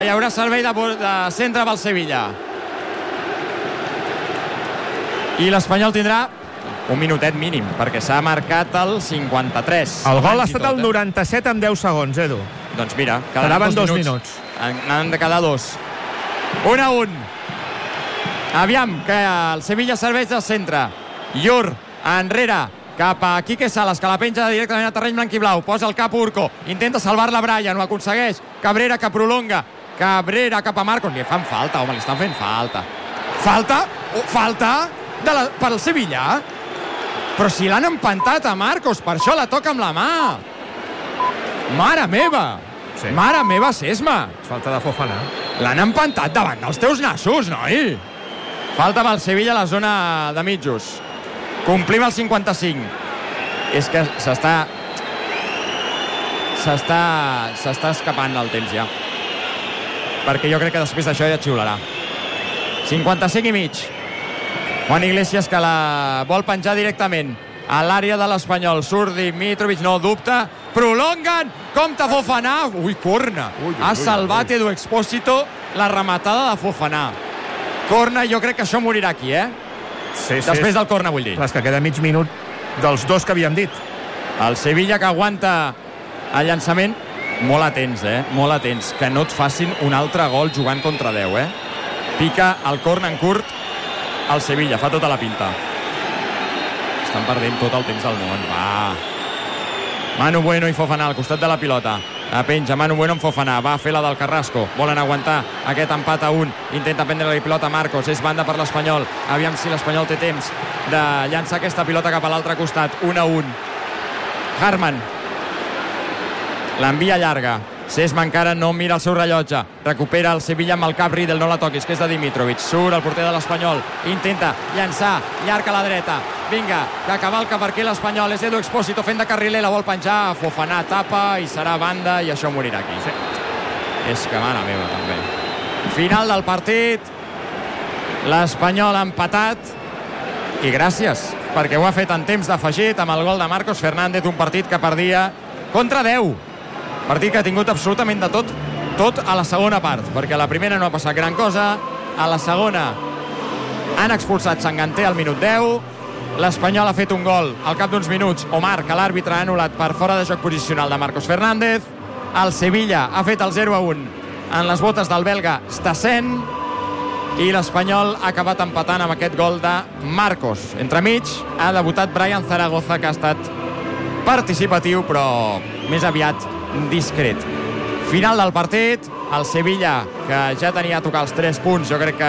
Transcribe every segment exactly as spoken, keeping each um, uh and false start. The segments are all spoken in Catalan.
Hi haurà servei de, de centre pel Sevilla. I l'Espanyol tindrà un minutet mínim, perquè s'ha marcat el cinquanta-tres. El gol ha estat el noranta-set amb deu segons, Edu. Doncs mira, quedaven dos, dos minuts. minuts. N'han de quedar dos. Un a un. Aviam, que el Sevilla serveix de centre. Llur, enrere, cap a Quique Salas, que la penja directament a terreny blanc i blau. Posa el cap Urco, intenta salvar-la Brian, ho aconsegueix. Cabrera que prolonga. Cabrera cap a Marcos. Li fan falta, home, li estan fent falta. Falta? Oh, falta? De la, per al Sevilla? Però si l'han empantat a Marcos, per això la toca amb la mà. Mare meva! Sí. Mare meva, Sesma! Falta de Fofana. L'han empantat davant dels teus nassos, noi! Falta pel Sevilla a la zona de mitjos. Complim el cinquanta-cinc. És que s'està... S'està... S'està escapant el temps ja. Perquè jo crec que després d'això ja xiularà. cinquanta-cinc i mig. Juan Iglesias, que la vol penjar directament a l'àrea de l'Espanyol. Surdi, Mitrovic, no dubta. Prolonguen, compta Fofana. Ui, corna. Ui, ui, ha salvat ui, ui. Edu Expósito la rematada de Fofana. Corna, jo crec que això morirà aquí, eh? Sí, sí. Després del corna, vull dir. Clar, que queda mig minut dels dos que havíem dit. El Sevilla, que aguanta el llançament. Molt atents, eh? Molt atents. Que no et facin un altre gol jugant contra deu, eh? Pica el corna en curt el Sevilla, fa tota la pinta. Estan perdent tot el temps del món. Va. Manu Bueno i Fofana al costat de la pilota. A penja, Manu Bueno amb Fofana. Va fer la del Carrasco. Volen aguantar aquest empat a un. Intenta prendre la pilota Marcos. És banda per l'Espanyol. Aviam si l'Espanyol té temps de llançar aquesta pilota cap a l'altre costat. Un a un. Harman. L'envia llarga. Sesma encara no mira el seu rellotge. Recupera el Sevilla amb el cap. Riedel, no la toquis, que és de Dimitrovic. Surt el porter de l'Espanyol. Intenta llançar. Llarg a la dreta. Vinga, que cavalca per aquí l'Espanyol. És Edu Expósito fent de carriler. La vol penjar. Fofana tapa i serà banda i això morirà aquí. Sí. És que mare meva, també. Final del partit. L'Espanyol ha empatat. I gràcies, perquè ho ha fet en temps d'afegit amb el gol de Marcos Fernández. Un partit que perdia contra deu. Partit que ha tingut absolutament de tot, tot a la segona part, perquè a la primera no ha passat gran cosa, a la segona han expulsat Sanganté al minut deu, l'Espanyol ha fet un gol al cap d'uns minuts, Omar, que l'àrbitre ha anul·lat per fora de joc posicional de Marcos Fernández, el Sevilla ha fet el zero a un en les botes del belga Stassen, i l'Espanyol ha acabat empatant amb aquest gol de Marcos. Entremig ha debutat Brian Zaragoza, que ha estat participatiu, però més aviat discret. Final del partit, el Sevilla, que ja tenia a tocar els tres punts, jo crec que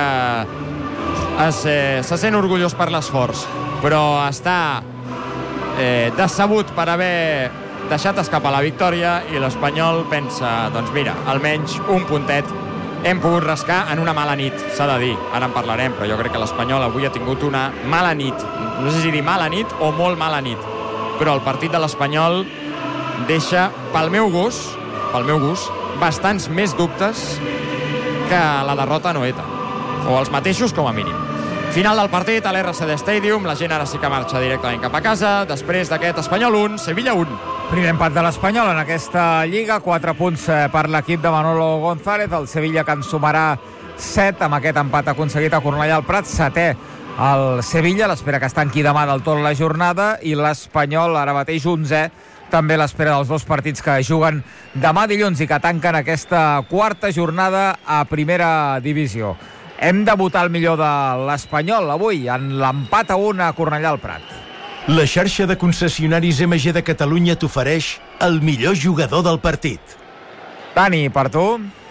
es, eh, se sent orgullós per l'esforç, però està eh, decebut per haver deixat escapar la victòria, i l'Espanyol pensa, doncs mira, almenys un puntet hem pogut rascar en una mala nit, s'ha de dir, ara en parlarem, però jo crec que l'Espanyol avui ha tingut una mala nit, no sé si dir mala nit o molt mala nit, però el partit de l'Espanyol deixa, pel meu gust, pel meu gust, bastants més dubtes que la derrota a Anoeta, o els mateixos com a mínim. Final del partit a l'R C D Stadium, la gent ara sí que marxa directament cap a casa, després d'aquest Espanyol un, Sevilla un. Primer empat de l'Espanyol en aquesta Lliga, quatre punts per l'equip de Manolo González, el Sevilla que en sumarà set amb aquest empat aconseguit a Cornellà al Prat, setè el Sevilla, l'espera que es tanqui demà del tot la jornada, i l'Espanyol ara mateix onzè, també l'espera dels dos partits que juguen demà dilluns i que tanquen aquesta quarta jornada a primera divisió. Hem de votar el millor de l'Espanyol avui en l'empat a un a Cornellà al Prat. La xarxa de concessionaris M G de Catalunya t'ofereix el millor jugador del partit. Dani, per tu?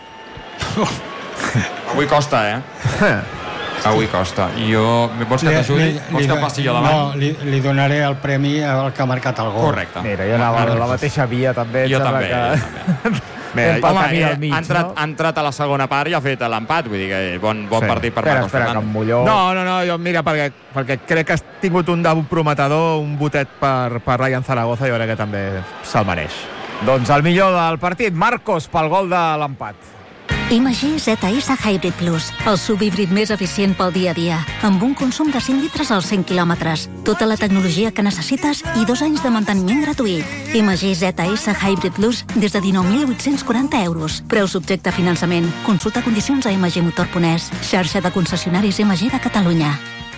Avui costa, eh? Avui costa. Jo... Vols que t'ajudi? Vols que passi jo davant? No, li, li donaré el premi al que ha marcat el gol. Correcte. Mira, jo anava a la mateixa via, també. Jo també, que... jo també. Bé, home, eh, mig, ha, entrat, no? ha entrat a la segona part i ha fet l'empat, vull dir que bon, bon sí. partit per espera, Marcos espera, Fernández. Molló... No, no, no, jo mira, perquè, perquè crec que has tingut un debut prometedor, un botet per, per Ryan Zaragoza, jo crec que també se'l mereix. Doncs el millor del partit, Marcos, pel gol de l'empat. I M G Z S Hybrid Plus, el subhíbrid més eficient pel dia a dia, amb un consum de cinc litres als cent quilòmetres, tota la tecnologia que necessites i dos anys de manteniment gratuït. I M G Z S Hybrid Plus des de dinou mil vuit-cents quaranta euros. Preu subjecte a finançament. Consulta condicions a mgmotor punt es. Xarxa de concessionaris M G de Catalunya.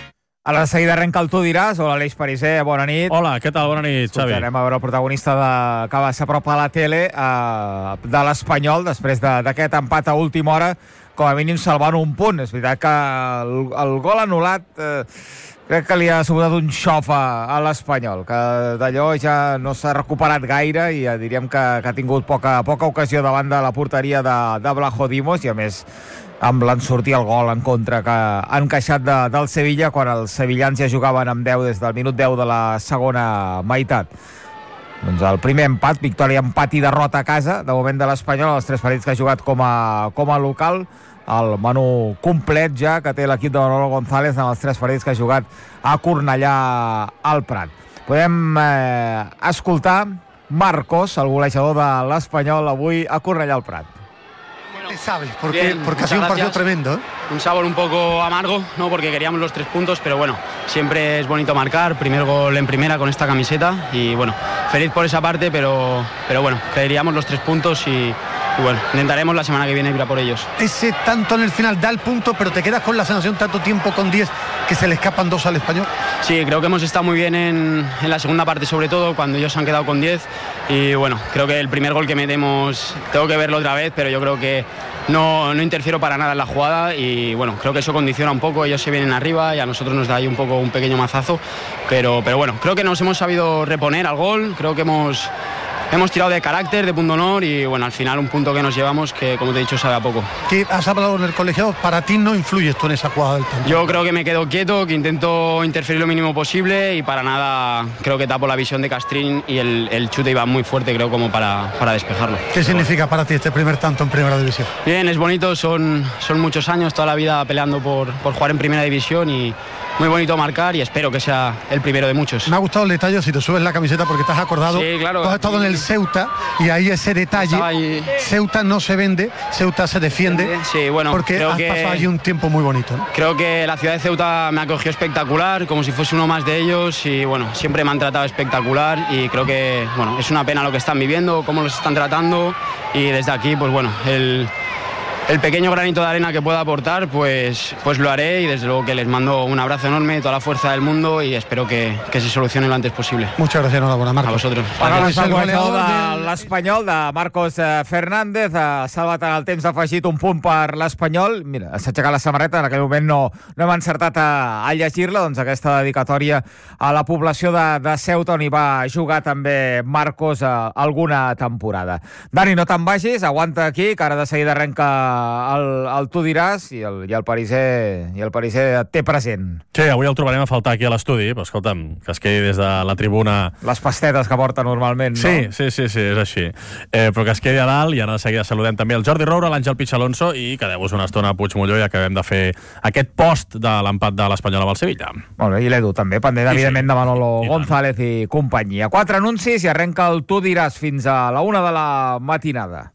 A la seguida arrenca el Tu diràs. Hola, Aleix Pariser, bona nit. Hola, què tal? Bona nit, Xavi. Anem a veure el protagonista de... que va s'apropa a la tele eh, de l'Espanyol després d'aquest de, empat a última hora, com a mínim salvant un punt. És veritat que el, el gol anul·lat eh, crec que li ha suposat un xof a, a l'Espanyol, que d'allò ja no s'ha recuperat gaire i ja diríem que, que ha tingut poca, poca ocasió davant de la porteria de, de Vlachodimos, i a més amb l'ensortir el gol en contra que han encaixat de, del Sevilla quan els sevillans ja jugaven amb deu des del minut deu de la segona meitat. Doncs el primer empat, victòria, empat i derrota a casa, de moment de l'Espanyol, els tres partits que ha jugat com a, com a local, el menú complet ja que té l'equip de Manolo González en els tres partits que ha jugat a Cornellà al Prat. Podem eh, escoltar Marcos, el golejador de l'Espanyol avui a Cornellà al Prat. ¿Qué sabes? Porque, Bien, porque ha sido un partido tremendo, ¿eh? Un sabor un poco amargo, ¿no? Porque queríamos los tres puntos, pero bueno, siempre es bonito marcar. Primer gol en primera con esta camiseta y bueno, feliz por esa parte, pero, pero bueno, queríamos los tres puntos y, y bueno, intentaremos la semana que viene ir a por ellos. Ese tanto en el final da el punto, pero te quedas con la sensación tanto tiempo con diez que se le escapan dos al Español. Sí, creo que hemos estado muy bien en, en la segunda parte, sobre todo cuando ellos se han quedado con diez, y bueno, creo que el primer gol que metemos tengo que verlo otra vez, pero yo creo que no, no interfiero para nada en la jugada y bueno, creo que eso condiciona un poco. Ellos se vienen arriba y a nosotros nos da ahí un poco un pequeño mazazo, pero, pero bueno, creo que nos hemos sabido reponer al gol, creo que hemos Hemos tirado de carácter, de punto honor y bueno, al final un punto que nos llevamos que, como te he dicho, sabe a poco. ¿Qué has hablado en el colegiado? Para ti no influyes tú en esa jugada del tanto. Yo creo que me quedo quieto, que intento interferir lo mínimo posible y para nada creo que tapo la visión de Castrín y el, el chute iba muy fuerte, creo, como para, para despejarlo. ¿Qué Pero significa bueno. para ti este primer tanto en Primera División? Bien, es bonito, son, son muchos años, toda la vida peleando por, por jugar en Primera División y muy bonito marcar y espero que sea el primero de muchos. Me ha gustado el detalle si te subes la camiseta porque te has acordado. Sí, claro. Tú has estado en el Ceuta y ahí ese detalle. Ahí... Ceuta no se vende, Ceuta se defiende. Sí, bueno, porque creo has que... pasado allí un tiempo muy bonito, ¿no? Creo que la ciudad de Ceuta me acogió espectacular, como si fuese uno más de ellos y bueno, siempre me han tratado espectacular y creo que bueno, es una pena lo que están viviendo, cómo los están tratando y desde aquí, pues bueno, el... El pequeño granito de arena que pueda aportar, pues, pues lo haré y desde luego que les mando un abrazo enorme, toda la fuerza del mundo y espero que, que se solucione lo antes posible. Muchas gracias, enhorabuena, Marcos. A vosotros. Ara és el goleador de l'Espanyol, de Marcos Fernández, ha salvat en el temps, ha afegit un punt per l'Espanyol. Mira, s'ha aixecat la samarreta, en aquell moment no, no hem encertat a, a llegir-la, doncs aquesta dedicatòria a la població de, de Ceuta, on hi va jugar també Marcos a, alguna temporada. Dani, no te'n vagis, aguanta aquí, que ara de seguida arrenca El, el Tu diràs i el, i el Pariser i el Pariser et té present. Sí, avui el trobarem a faltar aquí a l'estudi, però escolta'm, que es quedi des de la tribuna... Les pastetes que porta normalment, no? Sí, sí, sí, sí, és així. Eh, però que es quedi a dalt i ara de seguida saludem també el Jordi Roura, l'Àngel Pichalonso i quedeu-vos una estona a Puigmolló i acabem de fer aquest post de l'empat de l'Espanyol amb el Sevilla. Molt bé, i l'Edu també, pendent, sí, evidentment, sí. de Manolo I González tant. I companyia. Quatre anuncis i arrenca el Tu diràs fins a la una de la matinada.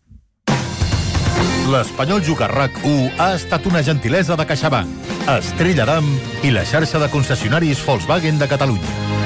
L'Espanyol Juga RAC u ha estat una gentilesa de CaixaBank, Estrella Damm i la xarxa de concessionaris Volkswagen de Catalunya.